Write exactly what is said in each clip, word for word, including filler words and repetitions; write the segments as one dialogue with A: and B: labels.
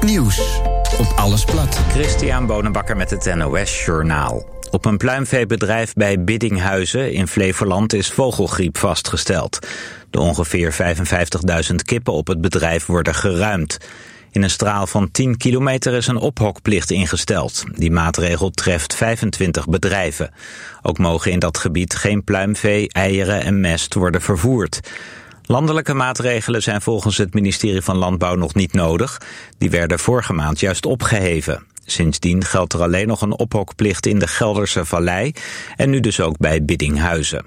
A: Nieuws op Alles Plat.
B: Christian Bonenbakker met het N O S-journaal. Op een pluimveebedrijf bij Biddinghuizen in Flevoland is vogelgriep vastgesteld. De ongeveer vijfenvijftigduizend kippen op het bedrijf worden geruimd. In een straal van tien kilometer is een ophokplicht ingesteld. Die maatregel treft vijfentwintig bedrijven. Ook mogen in dat gebied geen pluimvee, eieren en mest worden vervoerd. Landelijke maatregelen zijn volgens het ministerie van Landbouw nog niet nodig. Die werden vorige maand juist opgeheven. Sindsdien geldt er alleen nog een ophokplicht in de Gelderse Vallei en nu dus ook bij Biddinghuizen.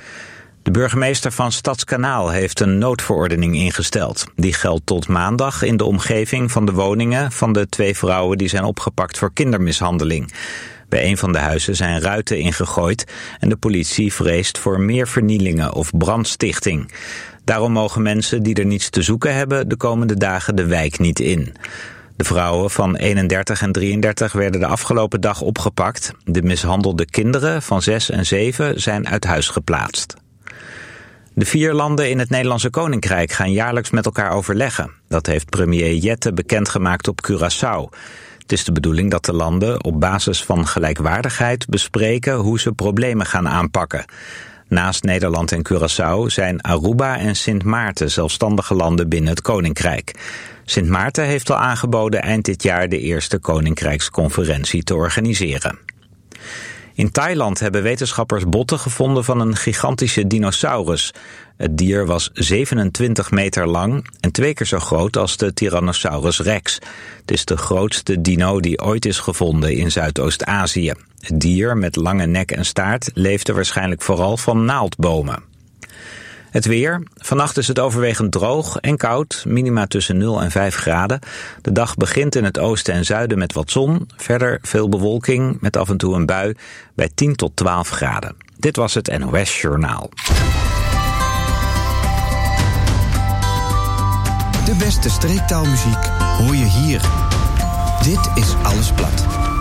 B: De burgemeester van Stadskanaal heeft een noodverordening ingesteld. Die geldt tot maandag in de omgeving van de woningen van de twee vrouwen die zijn opgepakt voor kindermishandeling. Bij een van de huizen zijn ruiten ingegooid en de politie vreest voor meer vernielingen of brandstichting. Daarom mogen mensen die er niets te zoeken hebben de komende dagen de wijk niet in. De vrouwen van eenendertig en drieëndertig werden de afgelopen dag opgepakt. De mishandelde kinderen van zes en zeven zijn uit huis geplaatst. De vier landen in het Nederlandse Koninkrijk gaan jaarlijks met elkaar overleggen. Dat heeft premier Jette bekendgemaakt op Curaçao. Het is de bedoeling dat de landen op basis van gelijkwaardigheid bespreken hoe ze problemen gaan aanpakken. Naast Nederland en Curaçao zijn Aruba en Sint Maarten zelfstandige landen binnen het Koninkrijk. Sint Maarten heeft al aangeboden eind dit jaar de eerste Koninkrijksconferentie te organiseren. In Thailand hebben wetenschappers botten gevonden van een gigantische dinosaurus. Het dier was zevenentwintig meter lang en twee keer zo groot als de Tyrannosaurus rex. Het is de grootste dino die ooit is gevonden in Zuidoost-Azië. Het dier met lange nek en staart leefde waarschijnlijk vooral van naaldbomen. Het weer. Vannacht is het overwegend droog en koud, minima tussen nul en vijf graden. De dag begint in het oosten en zuiden met wat zon. Verder veel bewolking met af en toe een bui bij tien tot twaalf graden. Dit was het N O S-journaal.
A: De beste streektaalmuziek hoor je hier. Dit is Alles Plat.